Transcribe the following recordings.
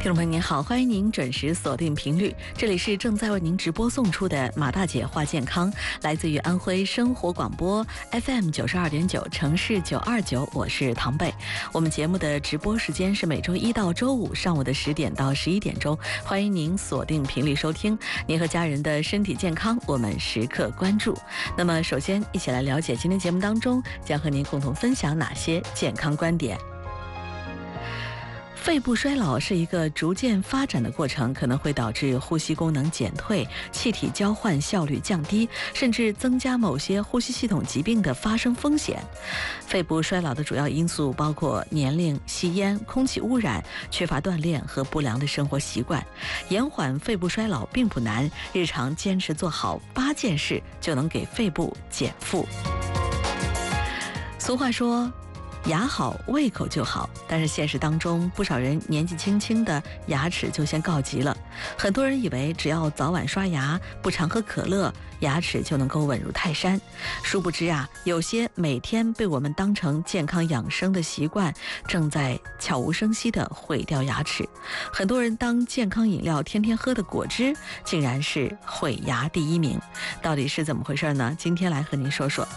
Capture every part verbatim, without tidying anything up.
听众朋友您好，欢迎您准时锁定频率，这里是正在为您直播送出的马大姐话健康，来自于安徽生活广播 F M 九十二点九城市九二九，我是唐贝。我们节目的直播时间是每周一到周五上午的十点到十一点钟，欢迎您锁定频率收听。您和家人的身体健康，我们时刻关注。那么，首先一起来了解今天节目当中将和您共同分享哪些健康观点。肺部衰老是一个逐渐发展的过程，可能会导致呼吸功能减退、气体交换效率降低，甚至增加某些呼吸系统疾病的发生风险。肺部衰老的主要因素包括年龄、吸烟、空气污染、缺乏锻炼和不良的生活习惯。延缓肺部衰老并不难，日常坚持做好八件事，就能给肺部减负。俗话说，牙好胃口就好，但是现实当中不少人年纪轻轻的牙齿就先告急了。很多人以为只要早晚刷牙，不常喝可乐，牙齿就能够稳如泰山。殊不知啊，有些每天被我们当成健康养生的习惯，正在悄无声息地毁掉牙齿。很多人当健康饮料天天喝的果汁，竟然是毁牙第一名。到底是怎么回事呢？今天来和您说说。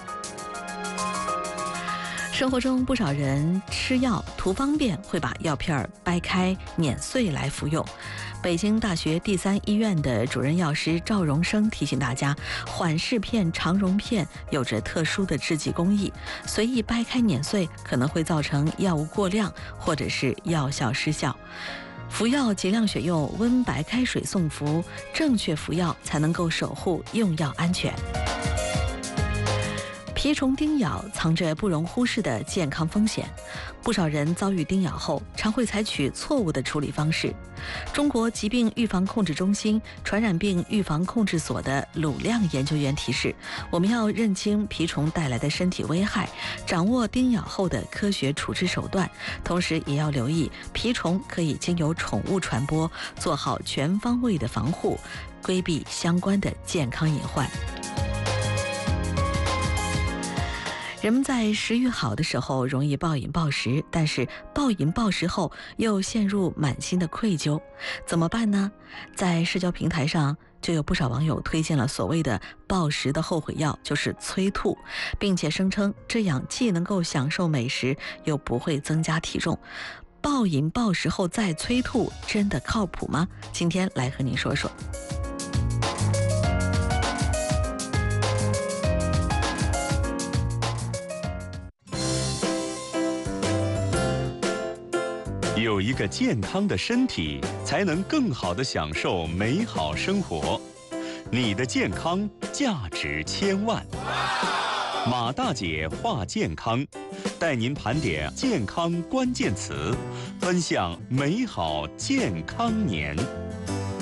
生活中不少人吃药图方便，会把药片掰开碾碎来服用。北京大学第三医院的主任药师赵荣生提醒大家，缓释片、肠溶片有着特殊的制剂工艺，随意掰开碾碎可能会造成药物过量或者是药效失效。服药尽量选用温白开水送服，正确服药才能够守护用药安全。蜱虫叮咬藏着不容忽视的健康风险，不少人遭遇叮咬后常会采取错误的处理方式。中国疾病预防控制中心传染病预防控制所的鲁亮研究员提示，我们要认清蜱虫带来的身体危害，掌握叮咬后的科学处置手段，同时也要留意蜱虫可以经由宠物传播，做好全方位的防护，规避相关的健康隐患。人们在食欲好的时候容易暴饮暴食，但是暴饮暴食后又陷入满心的愧疚，怎么办呢？在社交平台上就有不少网友推荐了所谓的暴食的后悔药，就是催吐，并且声称这样既能够享受美食，又不会增加体重。暴饮暴食后再催吐，真的靠谱吗？今天来和您说说。 有一个健康的身体，才能更好地享受美好生活。你的健康价值千万。马大姐话健康，带您盘点健康关键词，分享美好健康年。